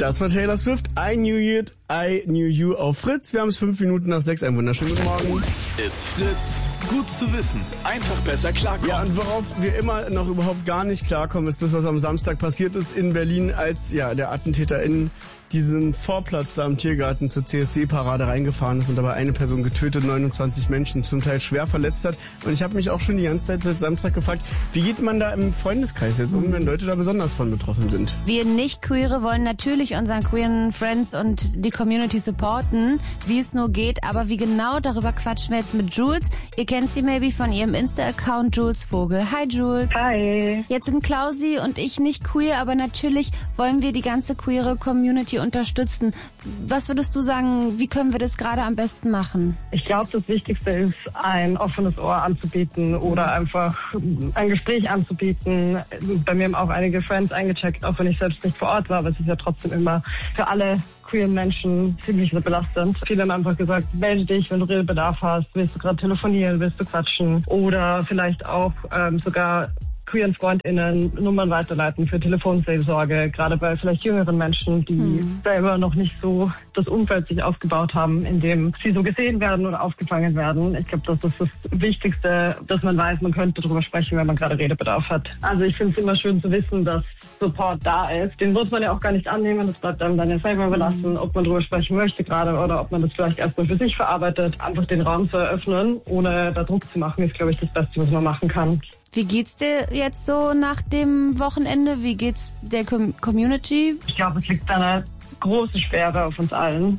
Das war Taylor Swift. I knew it, I knew you auf Fritz. Wir haben es 5 Minuten nach 6. Einen wunderschönen guten Morgen. It's Fritz. Gut zu wissen. Einfach besser klarkommen. Ja, und worauf wir immer noch überhaupt gar nicht klarkommen, ist das, was am Samstag passiert ist in Berlin, als der Attentäter in diesen Vorplatz da am Tiergarten zur CSD-Parade reingefahren ist und dabei eine Person getötet, 29 Menschen zum Teil schwer verletzt hat. Und ich habe mich auch schon die ganze Zeit seit Samstag gefragt, wie geht man da im Freundeskreis jetzt um, wenn Leute da besonders von betroffen sind? Wir Nicht-Queere wollen natürlich unseren queeren Friends und die Community supporten, wie es nur geht. Aber wie genau, darüber quatschen wir jetzt mit Jules. Ihr kennt sie maybe von ihrem Insta-Account Jules Vogel. Hi Jules. Hi. Jetzt sind Klausi und ich nicht queer, aber natürlich wollen wir die ganze queere Community unterstützen. Was würdest du sagen, wie können wir das gerade am besten machen? Ich glaube, das Wichtigste ist, ein offenes Ohr anzubieten oder einfach ein Gespräch anzubieten. Bei mir haben auch einige Friends eingecheckt, auch wenn ich selbst nicht vor Ort war, aber es ist ja trotzdem immer für alle queeren Menschen ziemlich belastend. Viele haben einfach gesagt, melde dich, wenn du Redebedarf hast, willst du gerade telefonieren, willst du quatschen oder vielleicht auch sogar queeren FreundInnen Nummern weiterleiten für Telefonseelsorge, gerade bei vielleicht jüngeren Menschen, die selber noch nicht so das Umfeld sich aufgebaut haben, in dem sie so gesehen werden oder aufgefangen werden. Ich glaube, das ist das Wichtigste, dass man weiß, man könnte darüber sprechen, wenn man gerade Redebedarf hat. Also ich finde es immer schön zu wissen, dass Support da ist. Den muss man ja auch gar nicht annehmen, das bleibt einem dann ja selber überlassen, ob man darüber sprechen möchte gerade oder ob man das vielleicht erstmal für sich verarbeitet. Einfach den Raum zu eröffnen, ohne da Druck zu machen, ist, glaube ich, das Beste, was man machen kann. Wie geht's dir jetzt so nach dem Wochenende? Wie geht's der Community? Ich glaube, es liegt eine große Schwere auf uns allen,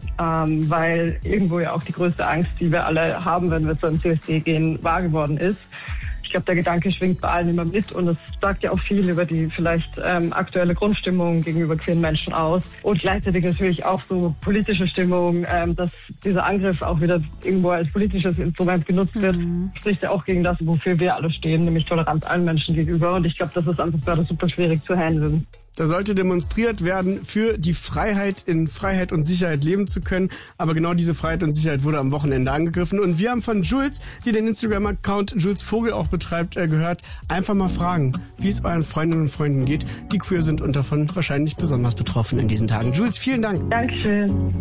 weil irgendwo ja auch die größte Angst, die wir alle haben, wenn wir zu einem CSD gehen, wahr geworden ist. Ich glaube, der Gedanke schwingt bei allen immer mit und es sagt ja auch viel über die vielleicht aktuelle Grundstimmung gegenüber queeren Menschen aus und gleichzeitig natürlich auch so politische Stimmung, dass dieser Angriff auch wieder irgendwo als politisches Instrument genutzt wird, spricht ja auch gegen das, wofür wir alle stehen, nämlich Toleranz allen Menschen gegenüber und ich glaube, das ist einfach gerade super schwierig zu handeln. Da sollte demonstriert werden für die Freiheit, in Freiheit und Sicherheit leben zu können. Aber genau diese Freiheit und Sicherheit wurde am Wochenende angegriffen. Und wir haben von Jules, die den Instagram-Account Jules Vogel auch betreibt, gehört, einfach mal fragen, wie es euren Freundinnen und Freunden geht, die queer sind und davon wahrscheinlich besonders betroffen in diesen Tagen. Jules, vielen Dank. Dankeschön.